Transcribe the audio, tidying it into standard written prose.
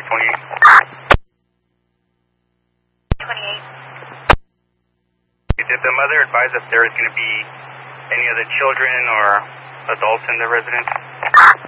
28. 28. Did the mother advise if there is going to be any other children or adults in the residence?